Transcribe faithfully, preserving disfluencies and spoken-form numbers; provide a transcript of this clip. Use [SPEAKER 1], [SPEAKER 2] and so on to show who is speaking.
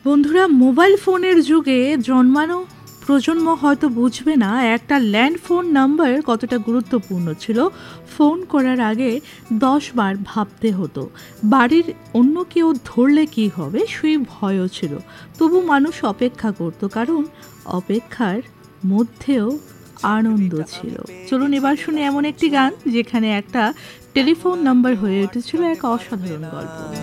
[SPEAKER 1] বন্ধুরা, মোবাইল ফোনের যুগে জন্মানো প্রজন্ম হয়তো বুঝবে না একটা ল্যান্ড ফোন নাম্বার কতটা গুরুত্বপূর্ণ ছিল। ফোন করার আগে দশ বার ভাবতে হতো, বাড়ির অন্য কেউ ধরলে কী হবে সেই ভয়ও ছিল। তবু মানুষ অপেক্ষা করত, কারণ অপেক্ষার মধ্যেও আনন্দ ছিল। চলুন এবার শুনে এমন একটি গান যেখানে একটা টেলিফোন নাম্বার হয়ে উঠেছিল এক অসাধারণ গল্প।